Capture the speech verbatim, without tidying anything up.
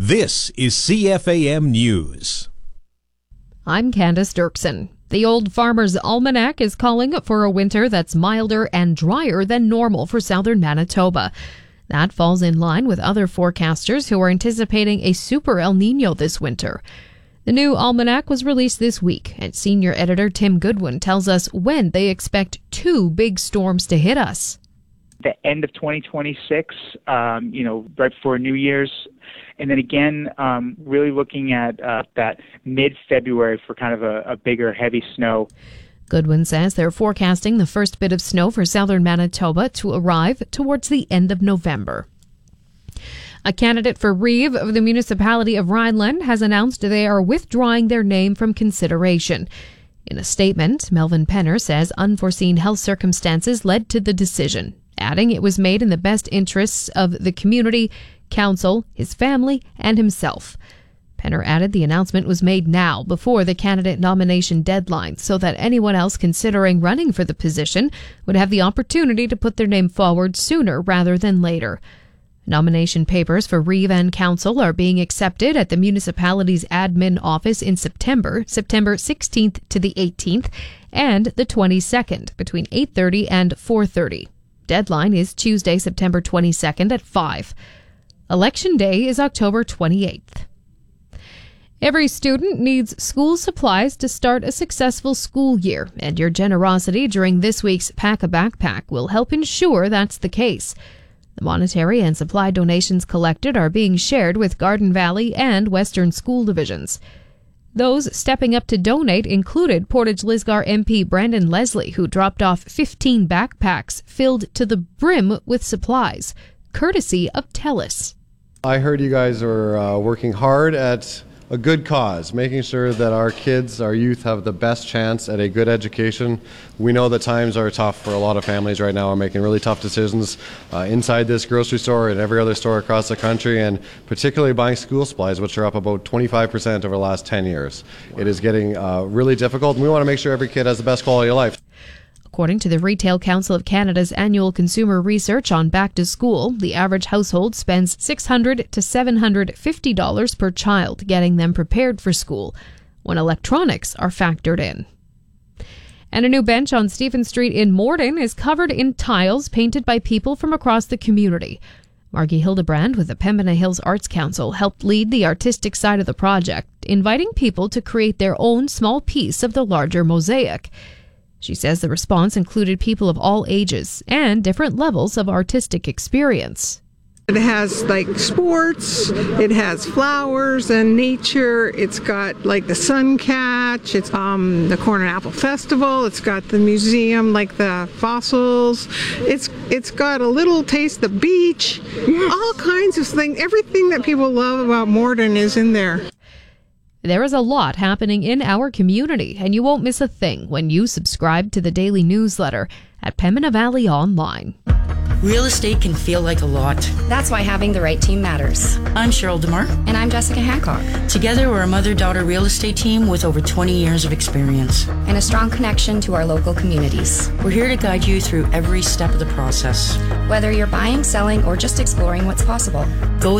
This is C F A M News. I'm Candace Dirksen. The Old Farmer's Almanac is calling for a winter that's milder and drier than normal for southern Manitoba. That falls in line with other forecasters who are anticipating a super El Nino this winter. The new almanac was released this week, and senior editor Tim Goodwin tells us when they expect two big storms to hit us. The end of twenty twenty-six, um, you know, right before New Year's. And then again, um, really looking at uh, that mid-February for kind of a, a bigger, heavy snow. Goodwin says they're forecasting the first bit of snow for southern Manitoba to arrive towards the end of November. A candidate for Reeve of the municipality of Rhineland has announced they are withdrawing their name from consideration. In a statement, Melvin Penner says unforeseen health circumstances led to the decision, adding it was made in the best interests of the community, council, his family, and himself. Penner added the announcement was made now, before the candidate nomination deadline, so that anyone else considering running for the position would have the opportunity to put their name forward sooner rather than later. Nomination papers for Reeve and Council are being accepted at the municipality's admin office in September, September sixteenth to the eighteenth, and the twenty-second, between eight thirty and four thirty. Deadline is Tuesday, September twenty-second at five. Election Day is October twenty-eighth. Every student needs school supplies to start a successful school year, and your generosity during this week's Pack a Backpack will help ensure that's the case. The monetary and supply donations collected are being shared with Garden Valley and Western School Divisions. Those stepping up to donate included Portage Lisgar M P Brandon Leslie, who dropped off fifteen backpacks filled to the brim with supplies, courtesy of TELUS. I heard you guys are uh, working hard at a good cause, making sure that our kids, our youth, have the best chance at a good education. We know that times are tough for a lot of families right now. Are making really tough decisions uh, inside this grocery store and every other store across the country, and particularly buying school supplies, which are up about twenty-five percent over the last ten years. Wow. It is getting uh, really difficult, and we want to make sure every kid has the best quality of life. According to the Retail Council of Canada's annual consumer research on back to school, the average household spends six hundred to seven hundred fifty dollars per child getting them prepared for school, when electronics are factored in. And a new bench on Stephen Street in Morden is covered in tiles painted by people from across the community. Margie Hildebrand with the Pembina Hills Arts Council helped lead the artistic side of the project, inviting people to create their own small piece of the larger mosaic. She says the response included people of all ages and different levels of artistic experience. It has like sports, it has flowers and nature, it's got like the sun catch, it's um, the Corn and Apple Festival, it's got the museum like the fossils, it's it's got a little taste of the beach, yes. All kinds of things, everything that people love about Morden is in there. There is a lot happening in our community, and you won't miss a thing when you subscribe to the daily newsletter at Pembina Valley Online. Real estate can feel like a lot. That's why having the right team matters. I'm Cheryl DeMar. And I'm Jessica Hancock. Together, we're a mother-daughter real estate team with over twenty years of experience. And a strong connection to our local communities. We're here to guide you through every step of the process. Whether you're buying, selling, or just exploring what's possible. Go